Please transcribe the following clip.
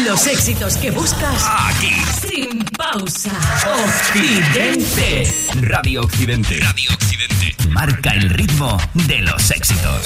Los éxitos que buscas aquí, sin pausa. Occidente. Radio Occidente. Radio Occidente. Marca el ritmo de los éxitos.